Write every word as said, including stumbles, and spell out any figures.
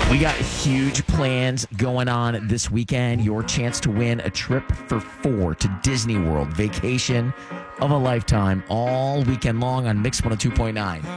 We got huge plans going on this weekend. Your chance to win a trip for four to Disney World. Vacation of a lifetime all weekend long on Mix one oh two point nine.